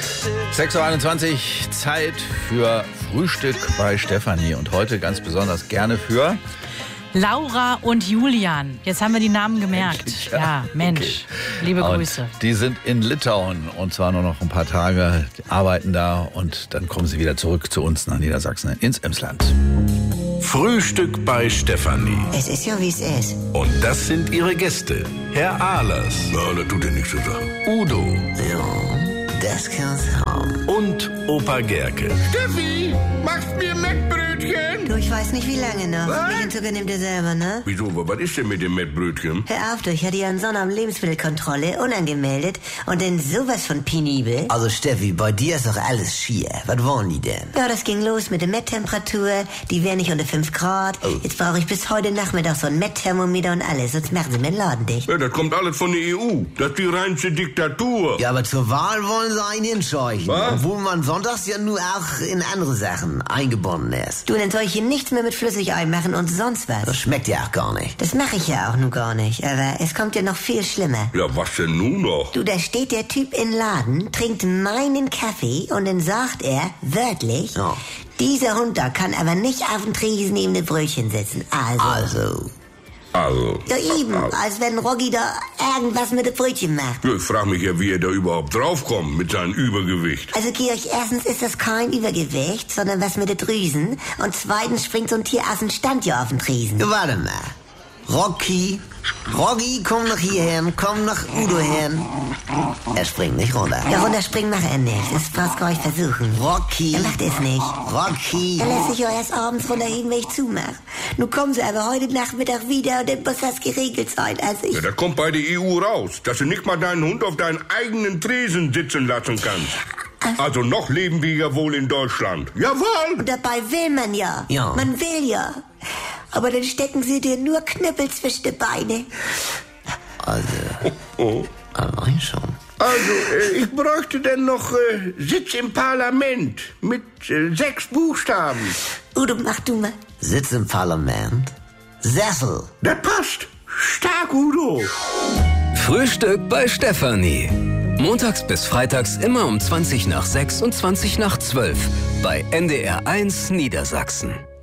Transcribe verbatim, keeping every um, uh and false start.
sechs Uhr einundzwanzig, Zeit für Frühstück bei Stefanie. Und heute ganz besonders gerne für Laura und Julian. Jetzt haben wir die Namen gemerkt. Mensch, ja, ja, Mensch. Okay. Liebe und Grüße. Die sind in Litauen und zwar nur noch ein paar Tage, die arbeiten da und dann kommen sie wieder zurück zu uns nach Niedersachsen ins Emsland. Frühstück bei Stefanie. Es ist ja, wie es ist. Und das sind ihre Gäste. Herr Ahlers. Na, das tut dir nichts zu sagen. Udo. Ja, das kann's haben. Und Opa Gerke. Steffi, machst mir Mettbrötchen? Du, ich weiß nicht, wie lange noch. Was? Milch und Zucker nimmt ihr selber, ne? Wieso, was ist denn mit dem Mettbrötchen? Hör auf, du, ich hatte ja einen Sonntag Lebensmittelkontrolle, unangemeldet und dann sowas von penibel. Also Steffi, bei dir ist doch alles schier. Was wollen die denn? Ja, das ging los mit der Metttemperatur, die wäre nicht unter fünf Grad. Oh. Jetzt brauche ich bis heute Nachmittag so ein Mettthermometer und alles, sonst machen sie mir den Laden dicht. Ja, das kommt alles von der E U. Das ist die reinste Diktatur. Ja, aber zur Wahl wollen sie einen hinscheuchen. Was? Obwohl man sonntags ja nur auch in andere Sachen eingebunden ist. Du, dann soll ich hier nichts mehr mit Flüssigei machen und sonst was. Das schmeckt ja auch gar nicht. Das mache ich ja auch nun gar nicht, aber es kommt ja noch viel schlimmer. Ja, was denn nun noch? Du, da steht der Typ im Laden, trinkt meinen Kaffee und dann sagt er, wörtlich, Ja. dieser Hund da kann aber nicht auf dem Tresen neben dem Brötchen sitzen. Also. Also, Also. Ja, eben, als wenn Roggi da irgendwas mit dem Brötchen macht. Ja, ich frage mich ja, wie er da überhaupt draufkommt mit seinem Übergewicht. Also, Georg, erstens ist das kein Übergewicht, sondern was mit den Drüsen. Und zweitens springt so ein Tier aus dem Stand ja auf den Tresen. ja, warte mal. Rocky, Roggi, komm nach hierhin, komm nach Udo hin. Er springt nicht runter. Ja, runterspringen macht er nicht. Das brauchst du gar nicht versuchen. Rocky, Er macht es nicht. Rocky. Er lässt sich ja erst abends runterheben, wenn ich zumache. Nun kommen sie aber heute Nachmittag wieder und dann muss das geregelt sein. Also ich... Ja, da kommt bei der E U raus, dass du nicht mal deinen Hund auf deinen eigenen Tresen sitzen lassen kannst. Also noch leben wir ja wohl in Deutschland. Jawohl! Und dabei will man ja. Ja. Man will ja. Aber dann stecken sie dir nur Knüppel zwischen die Beine. Also, allein schon. Also, äh, ich bräuchte denn noch äh, Sitz im Parlament mit äh, sechs Buchstaben. Udo, mach du mal. Sitz im Parlament. Sessel. Das passt. Stark, Udo. Frühstück bei Stefanie. Montags bis freitags immer um zwanzig nach sechs und zwanzig nach zwölf bei N D R eins Niedersachsen.